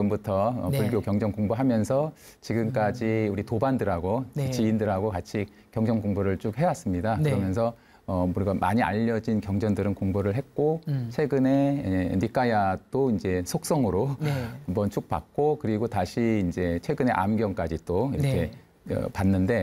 전부터 네. 불교 경전 공부하면서 지금까지 우리 도반들하고 네. 지인들하고 같이 경전 공부를 쭉 해왔습니다. 네. 그러면서 우리가 많이 알려진 경전들은 공부를 했고 최근에 니까야도 이제 속성으로 네. 한번 쭉 봤고 그리고 다시 이제 최근에 암경까지 또 이렇게 봤는데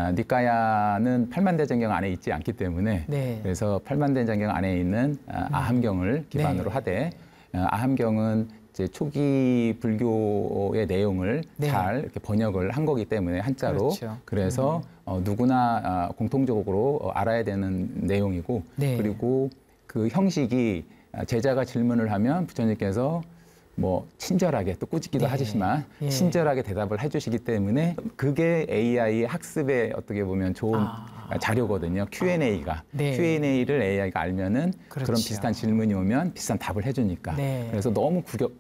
니까야는 팔만대장경 안에 있지 않기 때문에 네. 그래서 팔만대장경 안에 있는 아함경을 기반으로 네. 하되 아함경은 이제 초기 불교의 내용을 네. 잘 이렇게 번역을 한 거기 때문에 한자로 그렇죠. 그래서 누구나 공통적으로 알아야 되는 내용이고 네. 그리고 그 형식이 제자가 질문을 하면 부처님께서 뭐 친절하게 또 꾸짖기도 네. 하시지만 예. 친절하게 대답을 해주시기 때문에 그게 AI 학습에 어떻게 보면 좋은 자료거든요. Q&A가 네. Q&A를 AI가 알면은 그렇죠. 그런 비슷한 질문이 오면 비슷한 답을 해주니까 네. 그래서 너무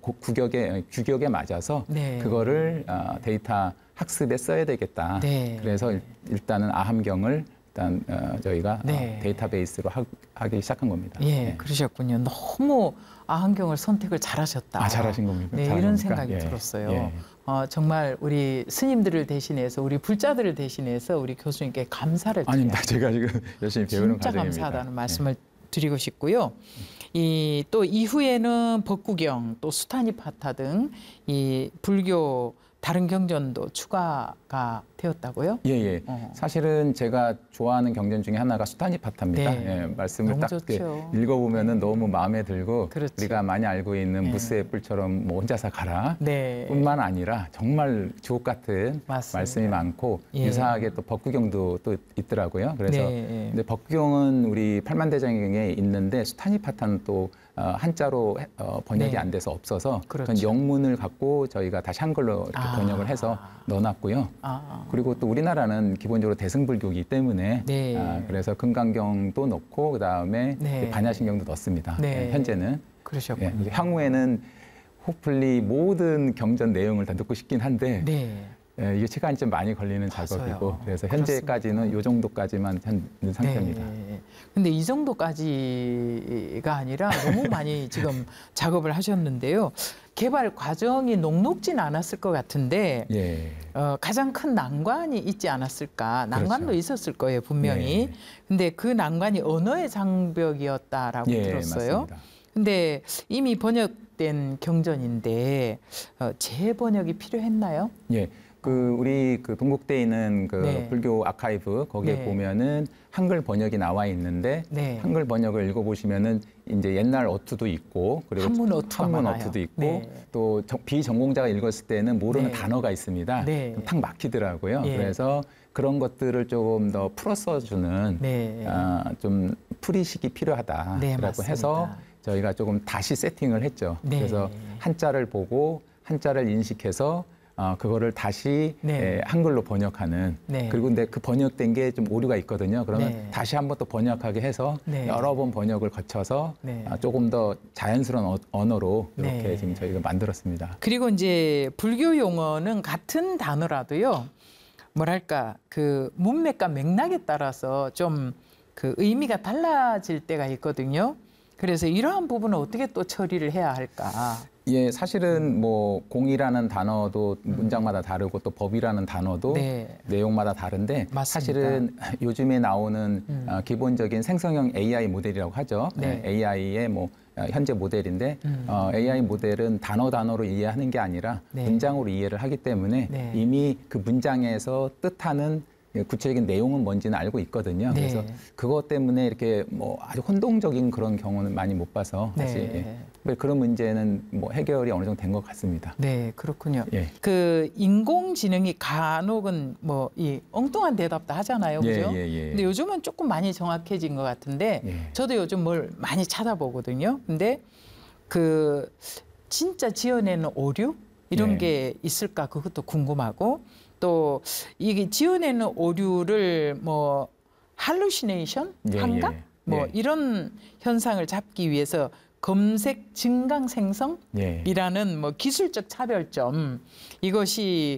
규격에 맞아서 네. 그거를 데이터 학습에 써야 되겠다. 네. 그래서 일단은 아함경을 일단 저희가 네. 데이터베이스로 하기 시작한 겁니다. 예, 네. 그러셨군요. 너무 아함경을 선택을 잘하셨다. 잘하신 겁니까? 네, 잘한 이런 겁니까? 생각이 예. 들었어요. 예. 정말 우리 스님들을 대신해서 우리 불자들을 대신해서 우리 교수님께 감사를 드려요. 아닙니다. 제가 지금 열심히 배우는 진짜 과정입니다. 감사하다는 말씀을 드리고 싶고요. 또 이후에는 법구경, 또 수타니파타 등 이 불교 다른 경전도 추가가 되었다고요? 예. 사실은 제가 좋아하는 경전 중에 하나가 수타니파타입니다. 네. 예, 말씀을 너무 딱 좋죠. 읽어보면은 너무 마음에 들고 그렇죠. 우리가 많이 알고 있는 네. 무스의 뿔처럼 뭐 혼자서 가라 네. 뿐만 아니라 정말 주옥 같은 맞습니다. 말씀이 많고 예. 유사하게 또 법구경도 또 있더라고요. 그래서 네. 근데 법구경은 우리 팔만대장경에 있는데 수타니파타는 또 한자로 번역이 네. 안 돼서 없어서 그렇죠. 그건 영문을 갖고 저희가 다시 한글로 이렇게 번역을 해서 넣어놨고요. 그리고 또 우리나라는 기본적으로 대승불교이기 때문에 네. 그래서 금강경도 넣고 그다음에 네. 반야신경도 넣습니다. 네. 현재는. 그러셨군요. 향후에는 호플리 모든 경전 내용을 다 넣고 싶긴 한데 네. 이게 시간이 좀 많이 걸리는 맞아요. 작업이고 그래서 그렇습니다. 현재까지는 이 정도까지만 있는 상태입니다. 네. 근데 이 정도까지가 아니라 너무 많이 지금 작업을 하셨는데요. 개발 과정이 녹록진 않았을 것 같은데 예. 가장 큰 난관이 있지 않았을까. 난관도 그렇죠. 있었을 거예요, 분명히. 네. 근데 그 난관이 언어의 장벽이었다라고 들었어요. 맞습니다. 근데 이미 번역된 경전인데 재번역이 필요했나요? 예. 우리 동국대에 있는 네. 불교 아카이브 거기에 네. 보면은 한글 번역이 나와 있는데 네. 한글 번역을 읽어보시면은 이제 옛날 어투도 있고 그리고 한문 어투가 많아요. 어투도 있고 네. 또 비전공자가 읽었을 때는 모르는 네. 단어가 있습니다. 네. 탁 막히더라고요. 예. 그래서 그런 것들을 조금 더 풀어 써주는 네. 좀 풀이식이 필요하다라고 네, 맞습니다. 해서 저희가 조금 다시 세팅을 했죠. 네. 그래서 한자를 보고 한자를 인식해서 그거를 다시 네. 한글로 번역하는 네. 그리고 근데 그 번역된 게 좀 오류가 있거든요. 그러면 네. 다시 한번 또 번역하게 해서 네. 여러 번 번역을 거쳐서 네. 조금 더 자연스러운 언어로 이렇게 네. 지금 저희가 만들었습니다. 그리고 이제 불교 용어는 같은 단어라도요. 뭐랄까 그 문맥과 맥락에 따라서 좀 그 의미가 달라질 때가 있거든요. 그래서 이러한 부분은 어떻게 또 처리를 해야 할까? 예, 사실은 뭐 공이라는 단어도 문장마다 다르고 또 법이라는 단어도 네. 내용마다 다른데 맞습니다. 사실은 요즘에 나오는 기본적인 생성형 AI 모델이라고 하죠. 네. AI의 뭐 현재 모델인데 AI 모델은 단어로 이해하는 게 아니라 네. 문장으로 이해를 하기 때문에 네. 이미 그 문장에서 뜻하는 구체적인 내용은 뭔지는 알고 있거든요. 네. 그래서 그것 때문에 이렇게 뭐 아주 혼동적인 그런 경우는 많이 못 봐서 사실 네. 그런 문제는 뭐 해결이 어느 정도 된 것 같습니다. 네, 그렇군요. 예. 그 인공지능이 간혹은 뭐 이 엉뚱한 대답도 하잖아요, 그죠? 예. 근데 요즘은 조금 많이 정확해진 것 같은데 예. 저도 요즘 뭘 많이 찾아보거든요. 근데 그 진짜 지어내는 오류 이런 예. 게 있을까 그것도 궁금하고 또 이게 지어내는 오류를 뭐 할루시네이션, 예, 환각 예. 뭐 예. 이런 현상을 잡기 위해서 검색 증강 생성이라는 뭐 기술적 차별점 이것이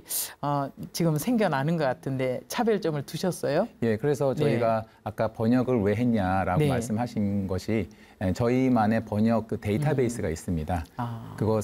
지금 생겨나는 것 같은데 차별점을 두셨어요? 예, 그래서 저희가 아까 번역을 왜 했냐라고 네. 말씀하신 것이 저희만의 번역 그 데이터베이스가 있습니다. 그거